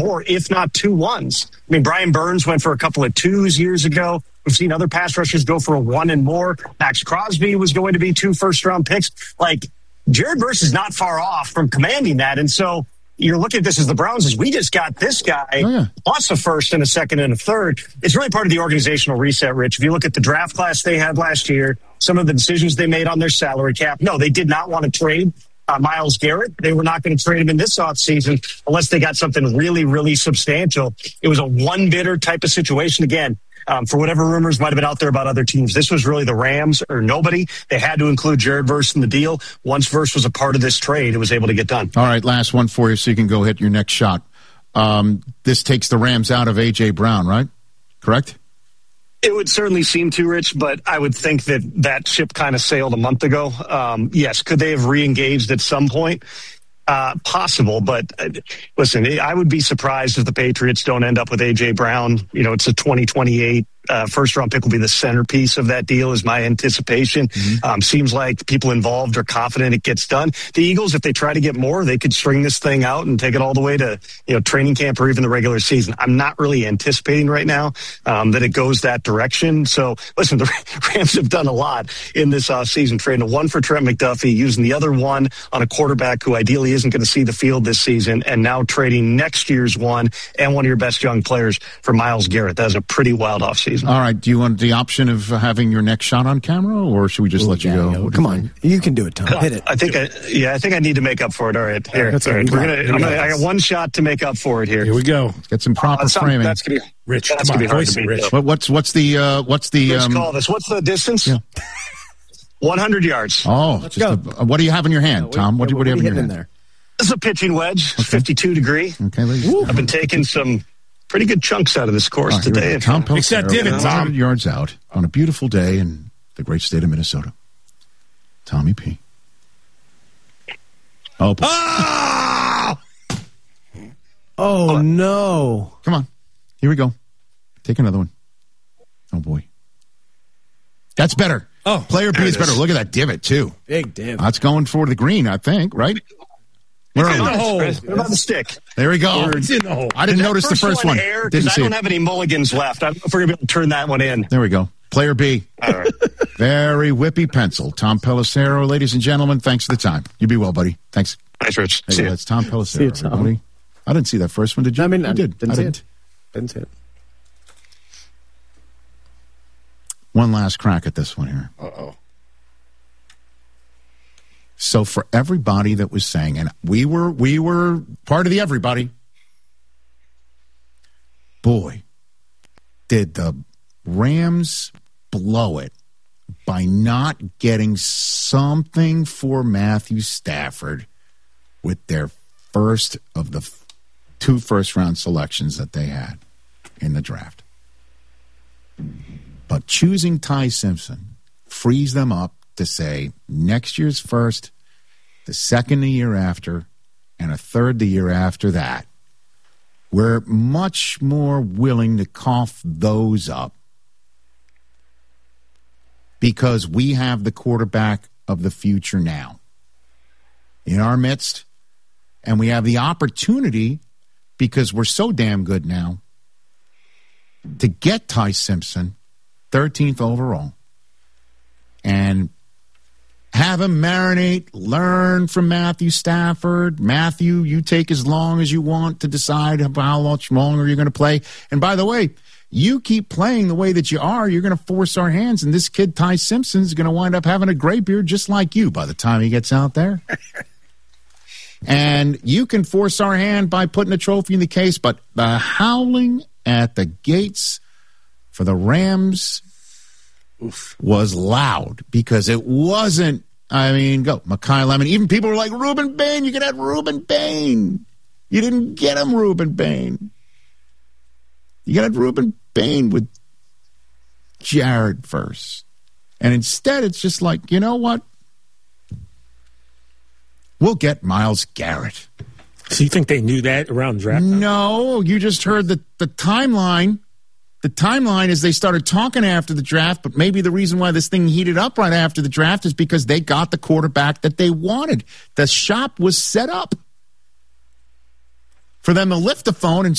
4, if not 2 1s. I mean, Brian Burns went for a couple of 2s years ago. We've seen other pass rushers go for a 1 and more. Max Crosby was going to be 2 first-round picks. Like, Jared Verse is not far off from commanding that. And so you're looking at this as the Browns as we just got this guy plus a first and a second and a third. It's really part of the organizational reset, Rich. If you look at the draft class they had last year, some of the decisions they made on their salary cap, no, they did not want to trade Myles Garrett. They were not going to trade him in this offseason unless they got something really, really substantial. It was a one-bidder type of situation. Again, for whatever rumors might have been out there about other teams, this was really the Rams or nobody. They had to include Jared Verse in the deal. Once Verse was a part of this trade, it was able to get done. All right, last one for you so you can go hit your next shot. This takes the Rams out of A.J. Brown, right? Correct? It would certainly seem to, Rich, but I would think that ship kind of sailed a month ago. Yes, could they have re-engaged at some point? Possible, but listen, I would be surprised if the Patriots don't end up with A.J. Brown. You know, it's a 2028 first-round pick will be the centerpiece of that deal is my anticipation. Seems like people involved are confident it gets done. The Eagles, if they try to get more, they could string this thing out and take it all the way to, training camp or even the regular season. I'm not really anticipating right now that it goes that direction. So, listen, the Rams have done a lot in this offseason, trading 1 for Trent McDuffie, using the other 1 on a quarterback who ideally isn't going to see the field this season, and now trading next year's 1 and one of your best young players for Myles Garrett. That was a pretty wild offseason. All right. Do you want the option of having your next shot on camera, or should we just let you go? Come on. You can do it, Tom. Hit it. I think I need to make up for it. All right. Here. That's all right. I got one shot to make up for it here. Here we go. Let's get some proper framing. That's going to be Rich. That's going to be hard to beat. Rich. What's the Let's call this. What's the distance? Yeah. 100 yards. Oh, what do you have in your hand, Tom? What do you have in your hand? There? This is a pitching wedge, 52 degree. Okay, I've been taking some pretty good chunks out of this course today. Tom Fix that divot, Tom. 100 yards out on a beautiful day in the great state of Minnesota. Tommy P. Oh, oh no. Come on. Here we go. Take another one. Oh, boy. That's better. Oh, player B is better. Look at that divot, too. Big divot. That's going for the green, I think, right? What about the stick? There we go. It's in the hole. I didn't notice the first one. Didn't see it. I don't have any mulligans left. I don't know if we're going to be able to turn that one in. There we go. Player B. All right. Very whippy pencil. Tom Pelissero, ladies and gentlemen, thanks for the time. You be well, buddy. Thanks. Thanks, Rich. Hey, that's Tom Pelissero. See you, Tom. Everybody. I didn't see that first one. Did you? I mean, I did. Didn't see it. Didn't see it. One last crack at this one here. Uh-oh. So for everybody that was saying, and we were part of the everybody, boy, did the Rams blow it by not getting something for Matthew Stafford with their first of the 2 first-round selections that they had in the draft. But choosing Ty Simpson frees them up to say next year's first, the second the year after, and a third the year after that. We're much more willing to cough those up because we have the quarterback of the future now in our midst, and we have the opportunity, because we're so damn good now, to get Ty Simpson 13th overall and have him marinate, learn from Matthew Stafford. Matthew, you take as long as you want to decide how much longer you're going to play. And by the way, you keep playing the way that you are, you're going to force our hands, and this kid, Ty Simpson, is going to wind up having a gray beard just like you by the time he gets out there. And you can force our hand by putting a trophy in the case, but the howling at the gates for the Rams was loud because it wasn't, Mekhi Lemon. Even people were like, Reuben Bain, you could have Reuben Bain. You didn't get him Reuben Bain. You got Reuben Bain with Jared Verse. And instead, it's just like, you know what? We'll get Myles Garrett. So you think they knew that around draft time? No, you just heard the timeline. The timeline is they started talking after the draft, but maybe the reason why this thing heated up right after the draft is because they got the quarterback that they wanted. The shop was set up for them to lift the phone and